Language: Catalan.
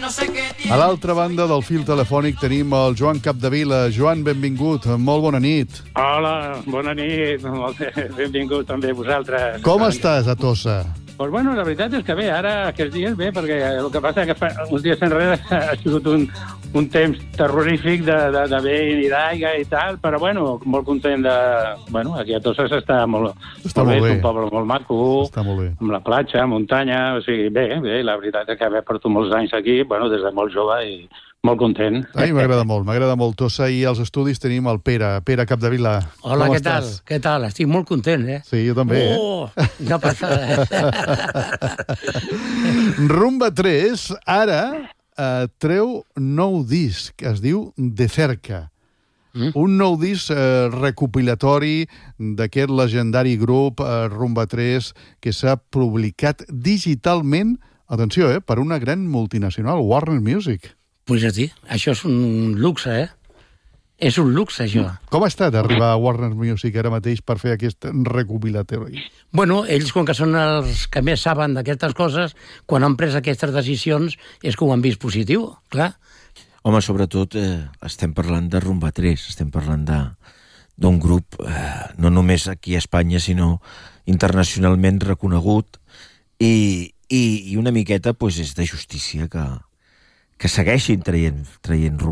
A l'altra banda del fil telefònic tenim el Joan Capdevila. Joan, benvingut, molt bona nit. Hola, bona nit, benvingut també vosaltres. Com estàs a Tossa? Doncs bueno, la veritat és que bé, ara aquests dies bé, perquè el que passa és que uns dies enrere ha sigut un temps terrorífic de vent i d'aigua i tal, però bueno, molt content de... Bueno, aquí a Tossa està molt bé, és un poble molt maco, amb la platja, muntanya, o sigui, bé, la veritat és que porto molts anys aquí, bueno, des de molt jove i molt content. A mi m'agrada molt Tossa, i als estudis tenim el Pere Capdevila. Hola, què tal? Estic molt content, eh? Sí, jo també, No passa Rumba 3, ara treu nou disc, es diu De Cerca. Un nou disc recopilatori d'aquest legendari grup Rumba 3 que s'ha publicat digitalment, atenció, per una gran multinacional, Warner Music. Pues sí, això és un luxe, eh? És un luxe, això. Com ha estat arribar a Warner Music ara mateix per fer aquest recopilatori? Bueno, ells, com que són els que més saben d'aquestes coses, quan han pres aquestes decisions és que ho han vist positiu, clar. Home, sobretot estem parlant de Rumba 3, estem parlant d'un grup no només aquí a Espanya, sinó internacionalment reconegut, i una miqueta és de justícia que segueixin traient rumba.